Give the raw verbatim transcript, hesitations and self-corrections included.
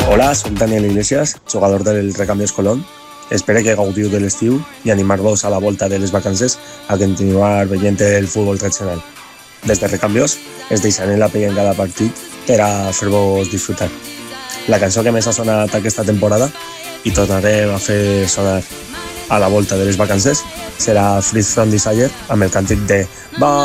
Hola, soc Daniel Iglesias, jugador del Recambios Colón. Espero que gaudiu de l'estiu i animar-vos a la volta de les vacances a continuar veient el futbol tradicional. Des de Recambios es deixarem la pell en cada partit per a fer-vos disfrutar. La cançó que més ha sonat aquesta temporada i tornarem a fer sonar a la volta de les vacances serà Free From Desire amb el càntic de Va